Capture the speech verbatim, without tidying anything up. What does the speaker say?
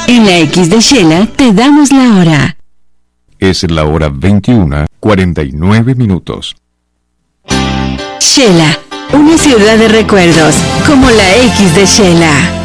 En la X de Shela te damos la hora. Es la hora veintiuna, cuarenta y nueve minutos. Shela, una ciudad de recuerdos, como la X de Shela.